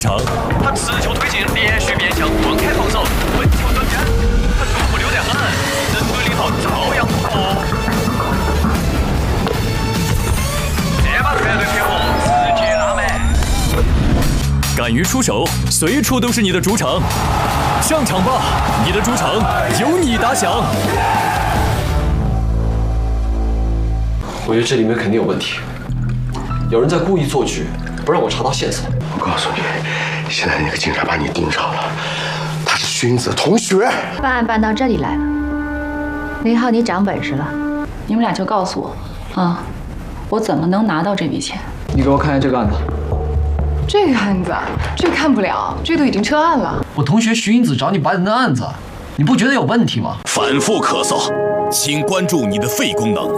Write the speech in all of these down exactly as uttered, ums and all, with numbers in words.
场， 他持球推进，连续变向，断开防守，分球转间，他速度溜得很，针对里头照样突破。这把绝对偏红，直接拉满。 敢于出手，随处都是你的主场。上场吧，你的主场由你打响。 我觉得这里面肯定有问题，有人在故意做局，不让我查到线索。 我告诉你，现在那个警察把你盯上了，他是荀子同学。 办案办到这里来了，林浩，你长本事了， 你们俩就告诉我，啊，我怎么能拿到这笔钱？ 你给我看一下这个案子。 这个案子，这看不了，这都已经撤案了。 我同学荀子找你办的案子，你不觉得有问题吗？ 反复咳嗽，请关注你的肺功能。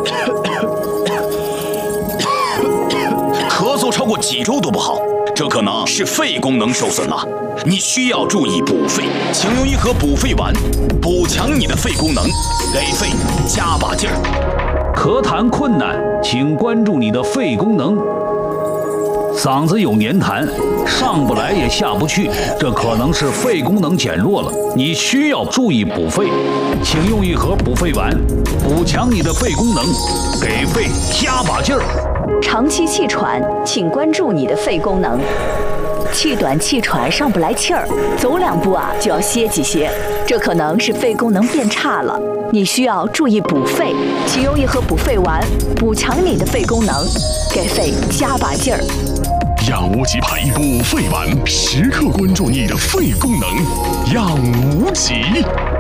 咳嗽超过几周都不好，这可能是肺功能受损了。你需要注意补肺，请用一盒补肺丸，补强你的肺功能，给肺加把劲儿。 咳痰困难，请关注你的肺功能。嗓子有黏痰，上不来也下不去，这可能是肺功能减弱了，你需要注意补肺，请用一盒补肺丸，补强你的肺功能，给肺加把劲儿。 长期气喘，请关注你的肺功能。气短气喘上不来气儿，走两步啊就要歇几歇，这可能是肺功能变差了，你需要注意补肺，请用一盒补肺丸，补强你的肺功能，给肺加把劲儿。 养无极牌补肺丸，时刻关注你的肺功能，养无极。